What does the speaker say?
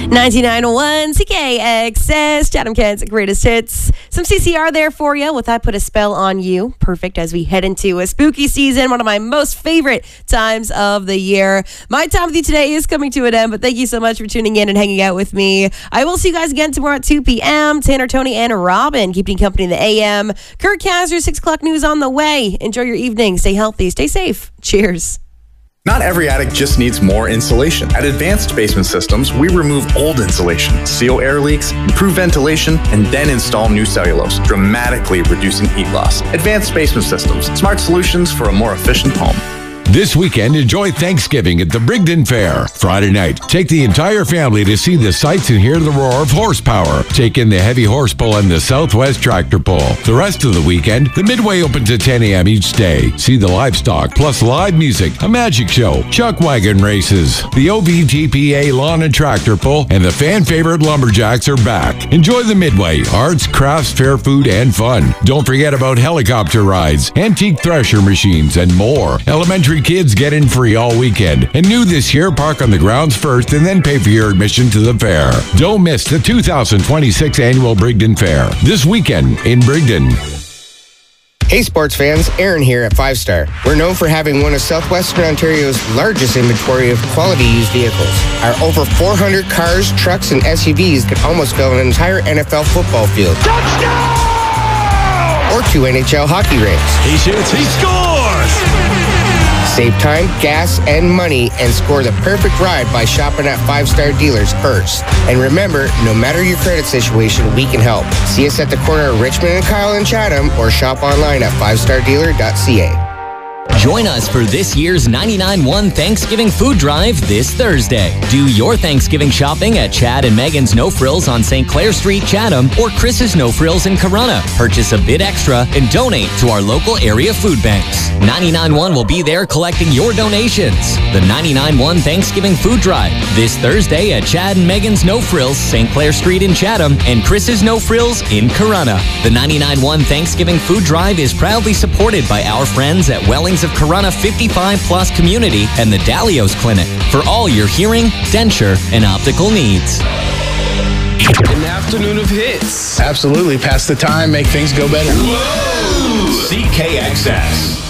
99.1 CKXS, Chatham Kent's greatest hits. Some CCR there for you with I Put a Spell on You. Perfect as we head into a spooky season, one of my most favorite times of the year. My time with you today is coming to an end, but thank you so much for tuning in and hanging out with me. I will see you guys again tomorrow at 2 p.m. Tanner, Tony, and Robin keeping company in the AM. Kurt Kasser, 6 o'clock news on the way. Enjoy your evening. Stay healthy. Stay safe. Cheers. Not every attic just needs more insulation. At Advanced Basement Systems, we remove old insulation, seal air leaks, improve ventilation, and then install new cellulose, dramatically reducing heat loss. Advanced Basement Systems, smart solutions for a more efficient home. This weekend, enjoy Thanksgiving at the Brigden Fair. Friday night, take the entire family to see the sights and hear the roar of horsepower. Take in the heavy horse pull and the Southwest tractor pull. The rest of the weekend, the Midway opens at 10 a.m. each day. See the livestock, plus live music, a magic show, chuck wagon races. The OVTPA lawn and tractor pull and the fan favorite lumberjacks are back. Enjoy the Midway, arts, crafts, fair food, and fun. Don't forget about helicopter rides, antique thresher machines, and more. Elementary kids get in free all weekend. And new this year, park on the grounds first and then pay for your admission to the fair. Don't miss the 2026 annual Brigden Fair this weekend in Brigden. Hey sports fans, Aaron here at 5 Star. We're known for having one of Southwestern Ontario's largest inventory of quality used vehicles. Our over 400 cars, trucks, and SUVs can almost fill an entire NFL football field. Touchdown! Or 2 NHL hockey rinks. He shoots, he scores! Save time, gas, and money and score the perfect ride by shopping at 5 Star dealers first. And remember, no matter your credit situation, we can help. See us at the corner of Richmond and Kyle in Chatham or shop online at 5stardealer.ca. Join us for this year's 99.1 Thanksgiving Food Drive this Thursday. Do your Thanksgiving shopping at Chad and Megan's No Frills on St. Clair Street, Chatham, or Chris's No Frills in Corunna. Purchase a bit extra and donate to our local area food banks. 99.1 will be there collecting your donations. The 99.1 Thanksgiving Food Drive this Thursday at Chad and Megan's No Frills, St. Clair Street in Chatham, and Chris's No Frills in Corunna. The 99.1 Thanksgiving Food Drive is proudly supported by our friends at Wellings of Corunna 55 Plus Community and the Dalios Clinic for all your hearing, denture, and optical needs. An afternoon of hits. Absolutely. Pass the time, make things go better. Whoa! CKXS.